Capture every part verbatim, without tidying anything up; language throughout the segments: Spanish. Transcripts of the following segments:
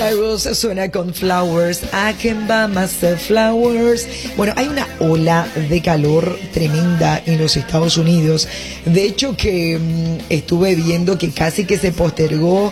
Cyrus suena con Flowers. I can buy myself flowers. Bueno, hay una ola de calor tremenda en los Estados Unidos. De hecho que mmm, estuve viendo que casi que se postergó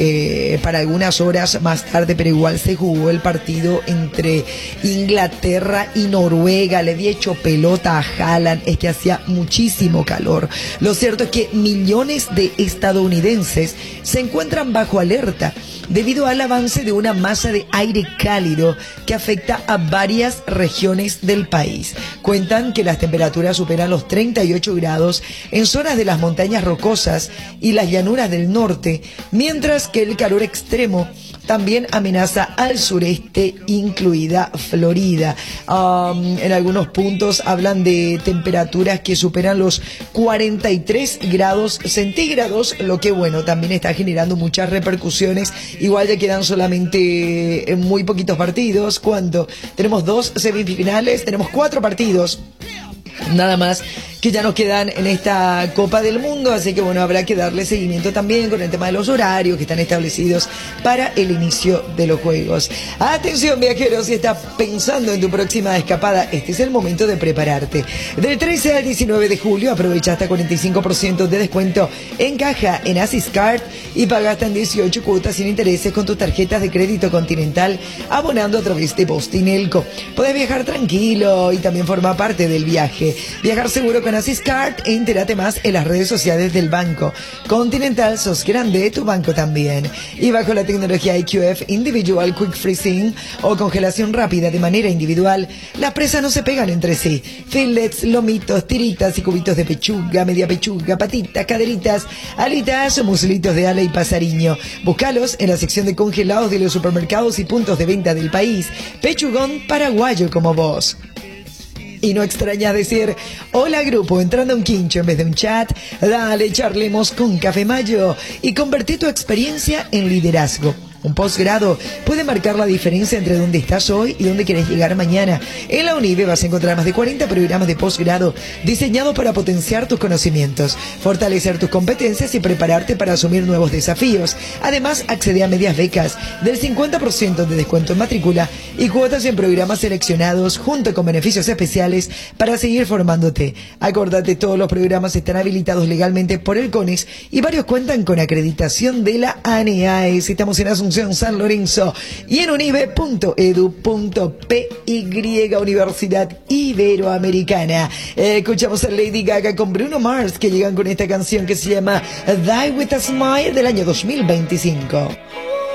eh, para algunas horas más tarde, pero igual se jugó el partido entre Inglaterra y Noruega. Le había hecho pelota a Haaland, es que hacía muchísimo calor. Lo cierto es que millones de estadounidenses se encuentran bajo alerta debido al avance de una masa de aire cálido que afecta a varias regiones del país. Cuentan que las temperaturas superan los treinta y ocho grados en zonas de las montañas rocosas y las llanuras del norte, mientras que el calor extremo también amenaza al sureste, incluida Florida. Um, en algunos puntos hablan de temperaturas que superan los cuarenta y tres grados centígrados, lo que bueno, también está generando muchas repercusiones. Igual ya quedan solamente muy poquitos partidos. ¿Cuánto? Tenemos dos semifinales, tenemos cuatro partidos nada más que ya nos quedan en esta Copa del Mundo, así que bueno, habrá que darle seguimiento también con el tema de los horarios que están establecidos para el inicio de los juegos. Atención viajeros, si estás pensando en tu próxima escapada, este es el momento de prepararte. Del trece al diecinueve de julio aprovecha hasta cuarenta y cinco por ciento de descuento en caja en Asiscard y paga hasta en dieciocho cuotas sin intereses con tus tarjetas de crédito Continental abonando a través de Postinelco. Podés viajar tranquilo y también formar parte del viaje. Viajar seguro con Asiscard e entérate más en las redes sociales del banco. Continental, sos grande, tu banco también. Y bajo la tecnología I Q F Individual Quick Freezing o congelación rápida de manera individual, las presas no se pegan entre sí. Fillets, lomitos, tiritas y cubitos de pechuga, media pechuga, patitas, caderitas, alitas o muslitos de ala y pasariño. Búscalos en la sección de congelados de los supermercados y puntos de venta del país. Pechugón paraguayo como vos. Y no extrañas decir hola grupo entrando a un quincho en vez de un chat. Dale, charlemos con Café Mayo y convertí tu experiencia en liderazgo. Un posgrado puede marcar la diferencia entre dónde estás hoy y dónde querés llegar mañana. En la UNIBE vas a encontrar más de cuarenta programas de posgrado diseñados para potenciar tus conocimientos, fortalecer tus competencias y prepararte para asumir nuevos desafíos. Además, accede a medias becas del cincuenta por ciento de descuento en matrícula y cuotas en programas seleccionados junto con beneficios especiales para seguir formándote. Acordate, todos los programas están habilitados legalmente por el CONES y varios cuentan con acreditación de la ANEAES. Estamos en Asunción, San Lorenzo y en unive punto edu punto pe y, Universidad Iberoamericana. Eh, escuchamos a Lady Gaga con Bruno Mars, que llegan con esta canción que se llama Die With A Smile del año dos mil veinticinco.